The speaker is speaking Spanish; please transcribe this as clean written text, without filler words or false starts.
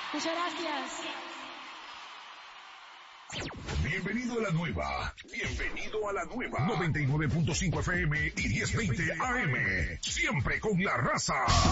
Muchas gracias. Bienvenido a la nueva. Bienvenido a la nueva. 99.5 FM y 1020 AM. Siempre con la raza.